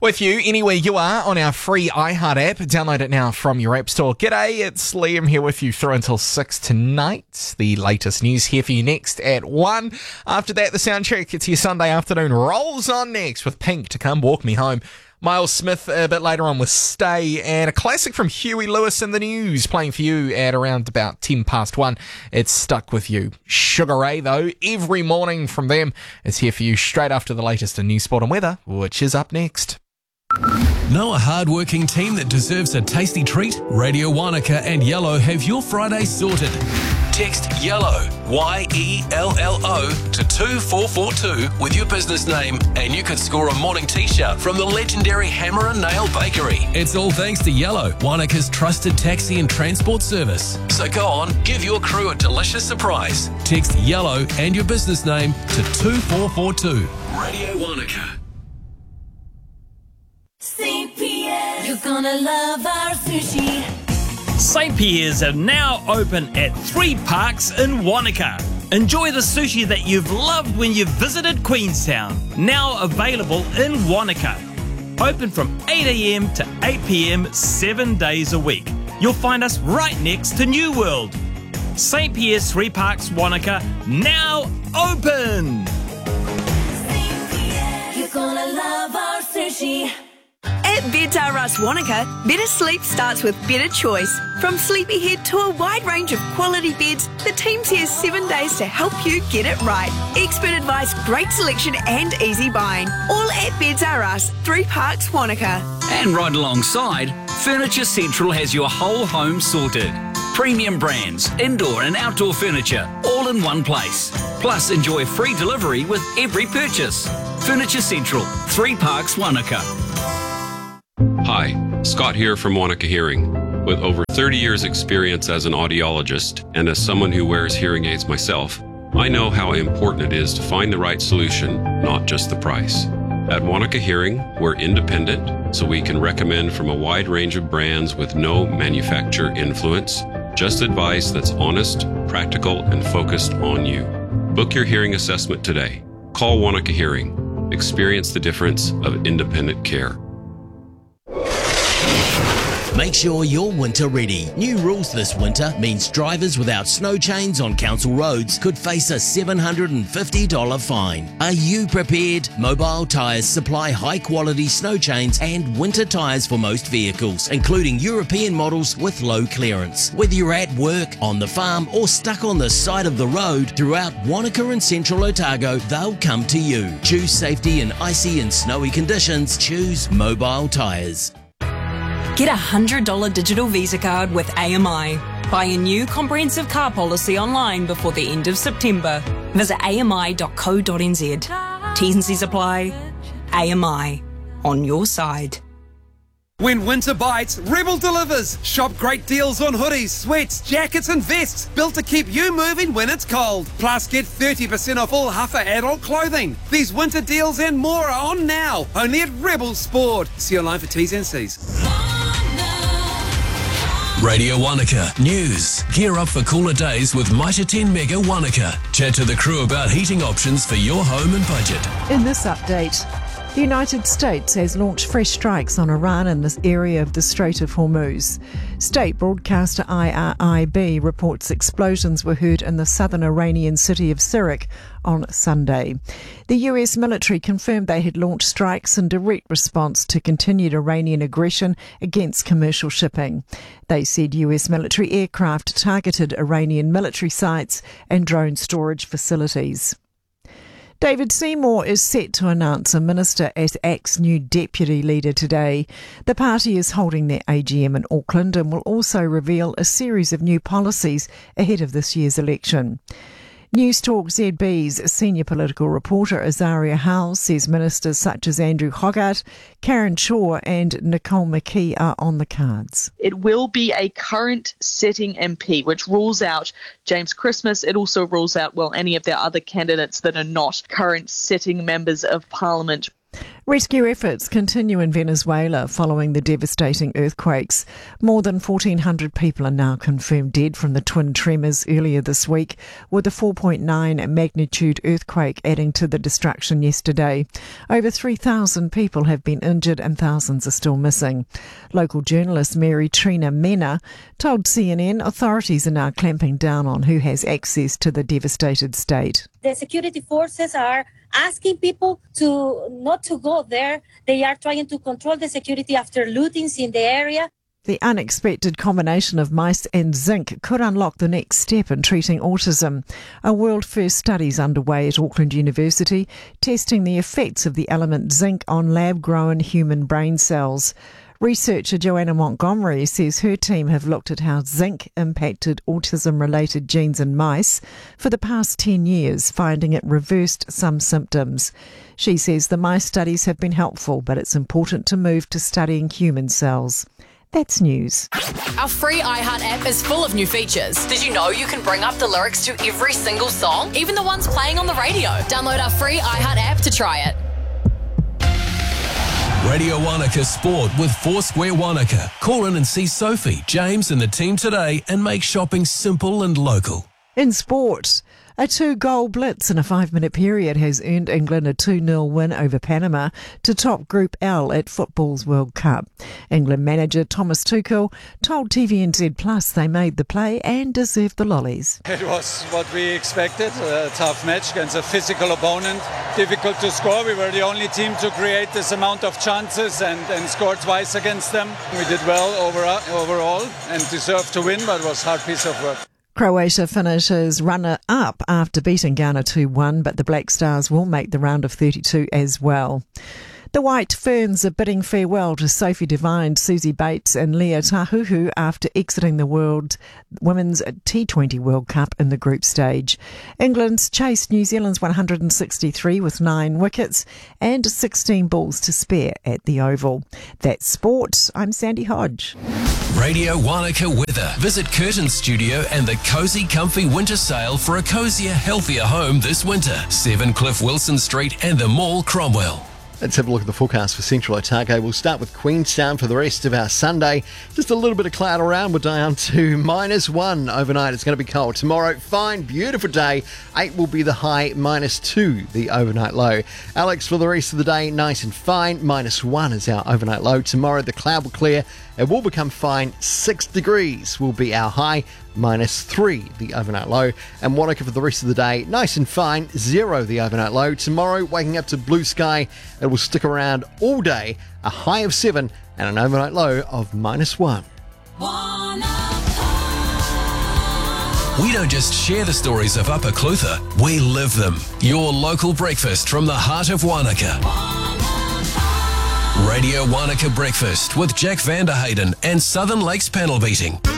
With you anywhere you are on our free iHeart app. Download it now from your app store. G'day, it's Liam here with you through until 6 tonight. The latest news here for you next at 1. After that, the soundtrack to your Sunday afternoon rolls on next with Pink to Come Walk Me Home. Miles Smith a bit later on with Stay, and a classic from Huey Lewis in the News playing for you at around about 10 past 1. It's Stuck With You. Sugar Ray, though, every morning from them is here for you straight after the latest in news, sport and weather, which is up next. Know a hard-working team that deserves a tasty treat? Radio Wanaka and Yellow have your Friday sorted. Text YELLOW, YELLO, to 2442 with your business name and you could score a morning t-shirt from the legendary Hammer and Nail Bakery. It's all thanks to Yellow, Wanaka's trusted taxi and transport service. So go on, give your crew a delicious surprise. Text YELLOW and your business name to 2442. Radio Wanaka. St. Pierre, you're gonna love our sushi. St. Pierre's are now open at 3 parks in Wanaka. Enjoy the sushi that you've loved when you visited Queenstown. Now available in Wanaka. Open from 8 a.m. to 8 p.m. 7 days a week. You'll find us right next to New World. St. Pierre's 3 Parks Wanaka now open. St. Pierre, you're gonna love our sushi. At Beds R Us Wanaka, better sleep starts with better choice. From Sleepyhead to a wide range of quality beds, the team's here 7 days to help you get it right. Expert advice, great selection and easy buying. All at Beds R Us, 3 Parks Wanaka. And right alongside, Furniture Central has your whole home sorted. Premium brands, indoor and outdoor furniture, all in one place. Plus, enjoy free delivery with every purchase. Furniture Central, 3 Parks Wanaka. Hi, Scott here from Wanaka Hearing. With over 30 years experience as an audiologist and as someone who wears hearing aids myself, I know how important it is to find the right solution, not just the price. At Wanaka Hearing, we're independent, so we can recommend from a wide range of brands with no manufacturer influence, just advice that's honest, practical, and focused on you. Book your hearing assessment today. Call Wanaka Hearing. Experience the difference of independent care. Make sure you're winter ready. New rules this winter means drivers without snow chains on council roads could face a $750 fine. Are you prepared? Mobile Tyres supply high-quality snow chains and winter tyres for most vehicles, including European models with low clearance. Whether you're at work, on the farm, or stuck on the side of the road, throughout Wanaka and Central Otago, they'll come to you. Choose safety in icy and snowy conditions. Choose Mobile Tyres. Get a $100 digital Visa card with AMI. Buy a new comprehensive car policy online before the end of September. Visit ami.co.nz. T's and C's apply. AMI. On your side. When winter bites, Rebel delivers. Shop great deals on hoodies, sweats, jackets and vests, built to keep you moving when it's cold. Plus, get 30% off all Huffer adult clothing. These winter deals and more are on now, only at Rebel Sport. See online for T's and C's. Radio Wanaka News. Gear up for cooler days with Mitre 10 Mega Wanaka. Chat to the crew about heating options for your home and budget. In this update, the United States has launched fresh strikes on Iran in this area of the Strait of Hormuz. State broadcaster IRIB reports explosions were heard in the southern Iranian city of Sirak on Sunday. The US military confirmed they had launched strikes in direct response to continued Iranian aggression against commercial shipping. They said US military aircraft targeted Iranian military sites and drone storage facilities. David Seymour is set to announce a minister as ACT's new deputy leader today. The party is holding their AGM in Auckland and will also reveal a series of new policies ahead of this year's election. News Talk ZB's senior political reporter Azaria Howell says ministers such as Andrew Hoggart, Karen Shaw and Nicole McKee are on the cards. It will be a current sitting MP, which rules out James Christmas. It also rules out, any of their other candidates that are not current sitting members of Parliament. Rescue efforts continue in Venezuela following the devastating earthquakes. More than 1,400 people are now confirmed dead from the twin tremors earlier this week, with a 4.9 magnitude earthquake adding to the destruction yesterday. Over 3,000 people have been injured and thousands are still missing. Local journalist Mary Trina Mena told CNN authorities are now clamping down on who has access to the devastated state. The security forces are asking people to not to go there. They are trying to control the security after lootings in the area. The unexpected combination of mice and zinc could unlock the next step in treating autism. A world-first study is underway at Auckland University, testing the effects of the element zinc on lab-grown human brain cells. Researcher Joanna Montgomery says her team have looked at how zinc impacted autism-related genes in mice for the past 10 years, finding it reversed some symptoms. She says the mice studies have been helpful, but it's important to move to studying human cells. That's news. Our free iHeart app is full of new features. Did you know you can bring up the lyrics to every single song, even the ones playing on the radio? Download our free iHeart app to try it. Radio Wanaka Sport with Foursquare Wanaka. Call in and see Sophie, James and the team today and make shopping simple and local. In sport, a 2-goal blitz in a 5-minute period has earned England a 2-0 win over Panama to top Group L at Football's World Cup. England manager Thomas Tuchel told TVNZ Plus they made the play and deserved the lollies. It was what we expected, a tough match against a physical opponent. Difficult to score. We were the only team to create this amount of chances and score twice against them. We did well overall and deserved to win, but it was a hard piece of work. Croatia finishes runner-up after beating Ghana 2-1, but the Black Stars will make the round of 32 as well. The White Ferns are bidding farewell to Sophie Devine, Susie Bates and Leah Tahuhu after exiting the Women's T20 World Cup in the group stage. England's chased New Zealand's 163 with 9 wickets and 16 balls to spare at the Oval. That's sport. I'm Sandy Hodge. Radio Wanaka weather. Visit Curtin Studio and the Cozy Comfy Winter Sale for a cozier, healthier home this winter. 7 Cliff Wilson Street and the Mall, Cromwell. Let's have a look at the forecast for Central Otago. We'll start with Queenstown for the rest of our Sunday. Just a little bit of cloud around. We're down to -1 overnight. It's going to be cold. Tomorrow, fine, beautiful day. 8 will be the high, -2 the overnight low. Alex, for the rest of the day, nice and fine. -1 is our overnight low. Tomorrow, the cloud will clear. It will become fine. 6 degrees will be our high. -3 the overnight low. And Wanaka for the rest of the day, nice and fine. 0 the overnight low. Tomorrow, waking up to blue sky. It will stick around all day. A high of 7 and an overnight low of -1. We don't just share the stories of Upper Clutha, we live them. Your local breakfast from the heart of Wanaka. Radio Wanaka Breakfast with Jack Vanderhayden and Southern Lakes Panel Beating.